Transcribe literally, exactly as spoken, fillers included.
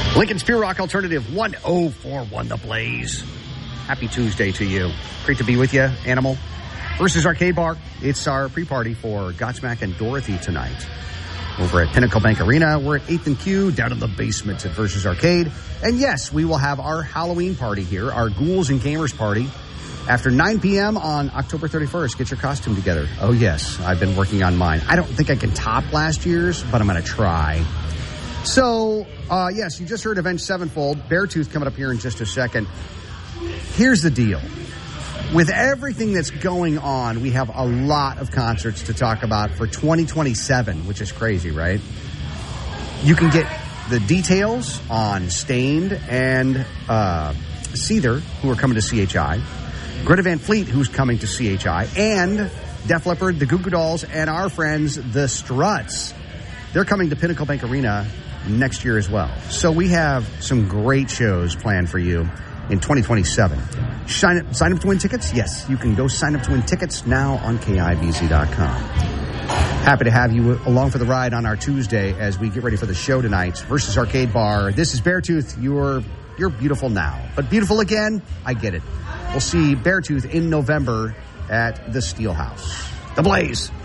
Lincoln Spear Rock Alternative one oh four one The Blaze. Happy Tuesday to you. Great to be with you, Animal. Versus Arcade Bar. It's our pre-party for Godsmack and Dorothy tonight. Over at Pinnacle Bank Arena, we're at eighth and Q, down in the basement at Versus Arcade. And yes, we will have our Halloween party here, our Ghouls and Gamers party, after nine p.m. on October thirty-first. Get your costume together. Oh, yes, I've been working on mine. I don't think I can top last year's, but I'm going to try. So, uh, yes, you just heard Avenged Sevenfold. Beartooth coming up here in just a second. Here's the deal. With everything that's going on, we have a lot of concerts to talk about for twenty twenty-seven, which is crazy, right? You can get the details on Stained and uh, Seether, who are coming to C H I. Greta Van Fleet, who's coming to C H I. And Def Leppard, the Goo Goo Dolls, and our friends, the Struts. They're coming to Pinnacle Bank Arena next year as well. So we have some great shows planned for you in twenty twenty-seven. Sign up, sign up to win tickets? Yes, you can go sign up to win tickets now on K I B Z dot com. Happy to have you along for the ride on our Tuesday as we get ready for the show tonight. Versus Arcade Bar. This is Beartooth. You're, you're beautiful now. But beautiful again? I get it. We'll see Beartooth in November at the Steelhouse. The Blaze.